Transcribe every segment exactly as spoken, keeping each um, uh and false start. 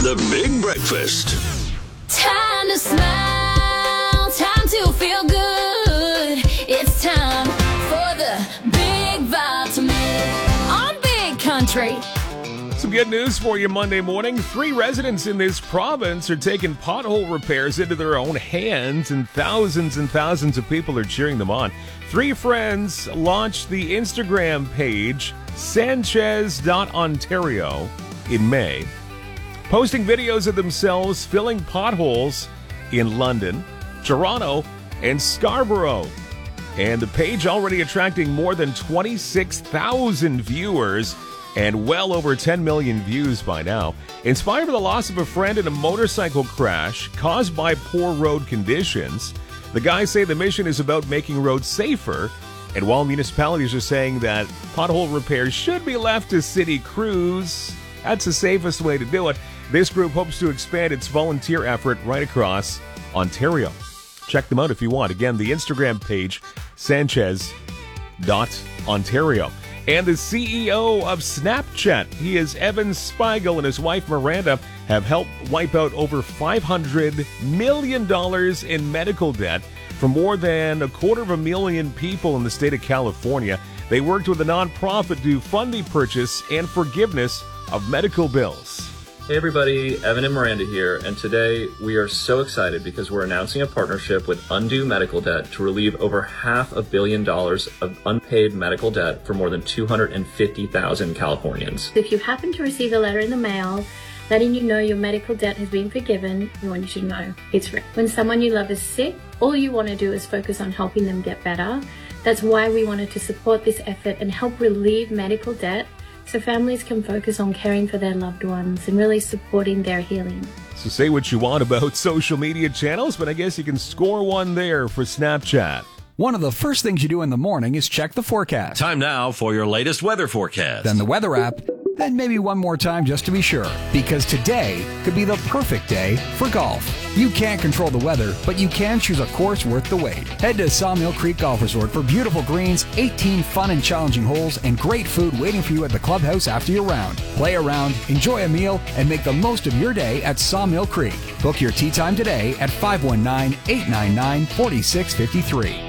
The Big Breakfast. Time to smile, time to feel good. It's time for the Big Vitamin on Big Country. Some good news for you Monday morning. Three residents in this province are taking pothole repairs into their own hands, and thousands and thousands of people are cheering them on. Three friends launched the Instagram page Sanchez dot Ontario in May, posting videos of themselves filling potholes in London, Toronto, and Scarborough. And the page already attracting more than twenty-six thousand viewers and well over ten million views by now. Inspired by the loss of a friend in a motorcycle crash caused by poor road conditions, the guys say the mission is about making roads safer. And while municipalities are saying that pothole repairs should be left to city crews, that's the safest way to do it. This group hopes to expand its volunteer effort right across Ontario. Check them out if you want. Again, the Instagram page, Sanchez dot Ontario. And the C E O of Snapchat, he is Evan Spiegel, and his wife Miranda have helped wipe out over five hundred million dollars in medical debt for more than a quarter of a million people in the state of California. They worked with a nonprofit to fund the purchase and forgiveness of medical bills. Hey everybody, Evan and Miranda here, and today we are so excited because we're announcing a partnership with Undo Medical Debt to relieve over half a billion dollars of unpaid medical debt for more than two hundred fifty thousand Californians. If you happen to receive a letter in the mail letting you know your medical debt has been forgiven, we want you to know it's real. When someone you love is sick, all you want to do is focus on helping them get better. That's why we wanted to support this effort and help relieve medical debt so families can focus on caring for their loved ones and really supporting their healing. So say what you want about social media channels, but I guess you can score one there for Snapchat. One of the first things you do in the morning is check the forecast. Time now for your latest weather forecast. Then the weather app, and maybe one more time just to be sure, because today could be the perfect day for golf. You can't control the weather, but you can choose a course worth the wait. Head to Sawmill Creek Golf Resort for beautiful greens, eighteen fun and challenging holes, and great food waiting for you at the clubhouse after your round. Play around, enjoy a meal, and make the most of your day at Sawmill Creek. Book your tee time today at five one nine, eight nine nine, four six five three.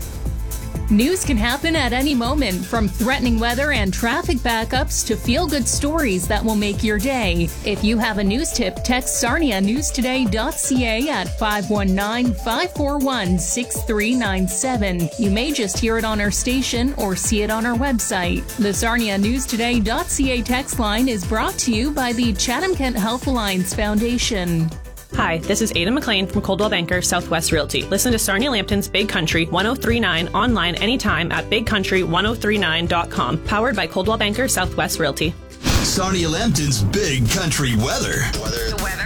News can happen at any moment, from threatening weather and traffic backups to feel-good stories that will make your day. If you have a news tip, text Sarnia News Today dot C A at five one nine, five four one, six three nine seven. You may just hear it on our station or see it on our website. The Sarnia News Today dot C A text line is brought to you by the Chatham-Kent Health Alliance Foundation. Hi, this is Ada McLean from Coldwell Banker Southwest Realty. Listen to Sarnia Lambton's Big Country ten thirty-nine online anytime at big country ten thirty-nine dot com. Powered by Coldwell Banker Southwest Realty. Sarnia Lambton's Big Country weather. Weather. The weather.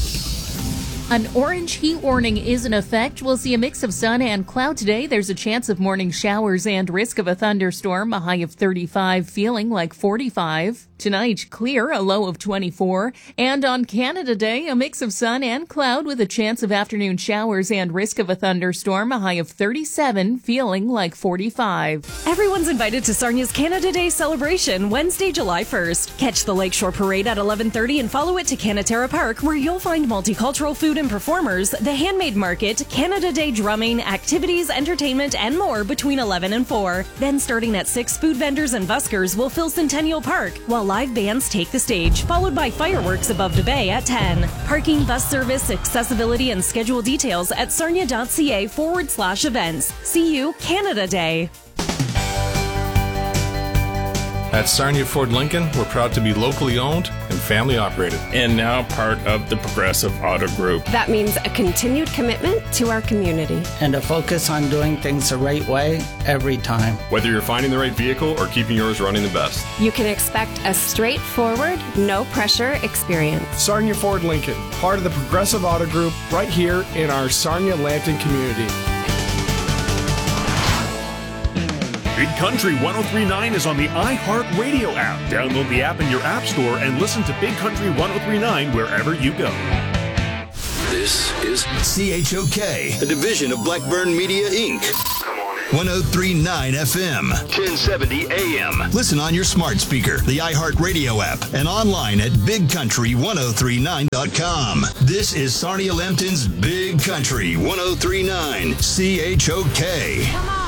An orange heat warning is in effect. We'll see a mix of sun and cloud today. There's a chance of morning showers and risk of a thunderstorm, a high of thirty-five, feeling like forty-five. Tonight, clear, a low of twenty-four. And on Canada Day, a mix of sun and cloud with a chance of afternoon showers and risk of a thunderstorm, a high of thirty-seven, feeling like forty-five. Everyone's invited to Sarnia's Canada Day celebration Wednesday, July first. Catch the Lakeshore Parade at eleven thirty and follow it to Canatera Park, where you'll find multicultural food and performers, the handmade market, Canada Day drumming, activities, entertainment, and more between eleven and four. Then starting at six, food vendors and buskers will fill Centennial Park, while live bands take the stage, followed by fireworks above the bay at ten. Parking, bus service, accessibility, and schedule details at sarnia dot C A forward slash events. See you Canada Day. At Sarnia Ford Lincoln, we're proud to be locally owned and family operated. And now part of the Progressive Auto Group. That means a continued commitment to our community. And a focus on doing things the right way every time. Whether you're finding the right vehicle or keeping yours running the best. You can expect a straightforward, no pressure experience. Sarnia Ford Lincoln, part of the Progressive Auto Group, right here in our Sarnia Lambton community. Big Country ten thirty-nine is on the iHeartRadio app. Download the app in your app store and listen to Big Country ten thirty-nine wherever you go. This is C H O K, a division of Blackburn Media, Incorporated. one oh three point nine F M, ten seventy A M. Listen on your smart speaker, the iHeartRadio app, and online at big country ten thirty-nine dot com. This is Sarnia Lambton's Big Country ten thirty-nine, C H O K. Come on.